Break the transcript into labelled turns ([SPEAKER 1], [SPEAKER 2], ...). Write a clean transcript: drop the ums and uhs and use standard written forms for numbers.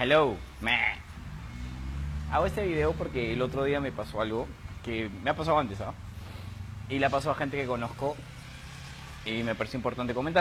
[SPEAKER 1] Hello, meh. Hago este video porque el otro día me pasó algo que me ha pasado antes, ¿ah? Y le ha pasado a gente que conozco y me parece importante comentar.